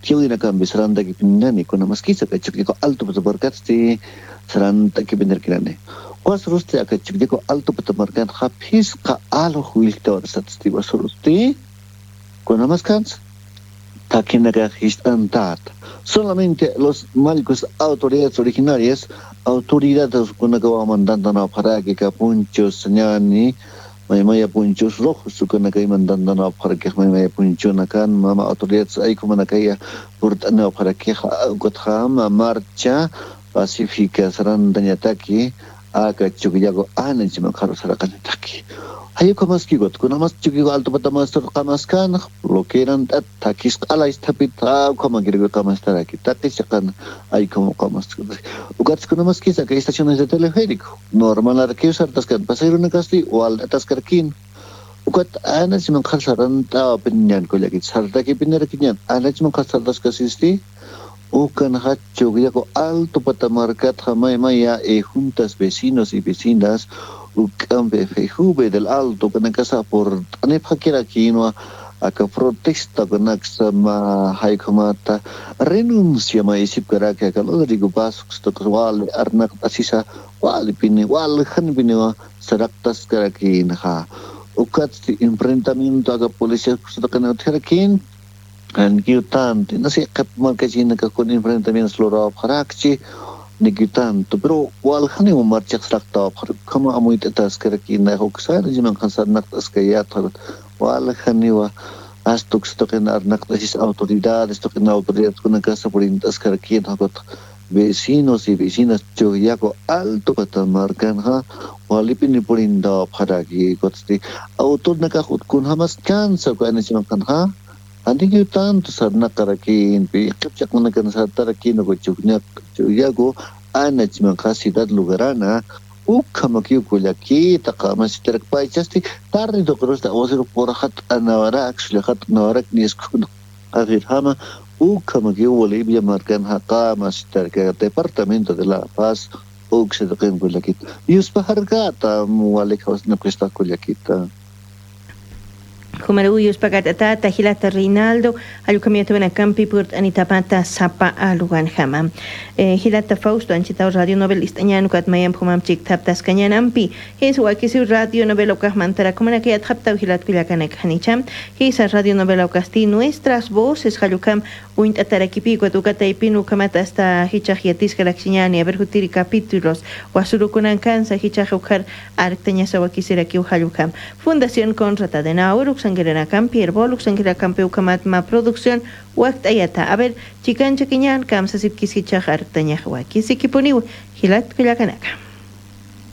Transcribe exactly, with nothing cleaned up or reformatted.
kiwi na kan bisaranda ki pinani kuna maskisa ka chukdi ko alto pata markat sti saranda ki pinar kinane kwas rusti aka chukdi ko alto pata markat hafis ka alo huilta orsat sti basurusti kuna maskans takina ka histantat solamente los malicos autoridades originarias autoridades kuna ka mandando na paragi ka punchos nyani may maya punchos rojos kuna ka mandando na paragi may maya puncho na kan mama autoridades ay kuma na kaya purta na paragi got kham marcha pacífica sarandanya taki aka chugiyago anajima kharo sarakan taki hayo kamas kigot kuna mas chugigo alto pata master kamas kan blokeran at takis alay tapit ta kama girgo kamas taraki takis kan ay como kamas ugats kuna mas kisa ka estaciones de teleférico normal arqueo sartas kan pasayro na kasti wal atas karkin ugat ana siman khasaran ta pinyan ko lagi sarta ki pinarakinyan ana siman khasartas kasisti ukan hacho ko alto pata markat jamay maya e juntas vecinos y vecinas ukan befejube del alto kana kasa por ane phakira kinwa aka protesta kana sama hay kamata renuncia ma isip kara ka kalau digo pasok sto wal arnak asisa wal pini wal khan biniwa saraktas kara kin ha ukat enfrentamiento aga policía sto kana therakin and tanto no sé qué marcachina que con enfrentamientos loro parakchi ni tanto pero wal khani mo marchak sakta kama amoy tatas karakina hoksar jiman khansar naktas kaya thar wal khani wa astuk stoken arnak tasis autoridades stoken autoridades kuna casa por intas karakin hakot vecinos y vecinas choyako alto pata markan ha walipin por inda paragi kotsti autor nakakut kun hamas kansa ko anisiman kan ha Andi ko tanto sa nakarakin, pikapyak mo na kan sa tarakin ako chuknya chuyago anach man kasidad lugarana ukha makyu kulaki taka masitarak pa chasti tarni to cross ta osero por hat anawara actually hat nawarak ni skuno akhir hama ukha makyu Bolivia markan haka masitarak departamento de la Paz ukse token kulakit yus pahargata muwalik haus na kwesta kulakita Kumaruyos pagatata tahilata Reinaldo alukamiato na campi purt anitapata sapa alugan hama hilata Fausto anchitao radio novel istañano kat mayam pumam chik taptas kanyanampi his wakisi radio novel okah mantara kumana kaya tapta hilat kulakanek hanicham his radio novel okasti nuestras voces halukam uint atarakipi kwatukata ipinu kamata hasta hichahiatis galaxiñani a ver jutiri capítulos wasurukunan kansa hichahukar arteña sawakisira kiu halukam Fundación Conrata de Nauru Sangerena Campi, Herbolux, Sangerena Campi, Ucamatma Producción, Wakt Ayata. A ver, chican chaquiñan, Kamsa Sipkisi Chahar, Tañahua, Kisikiponiu, Hilat Kilakanaka.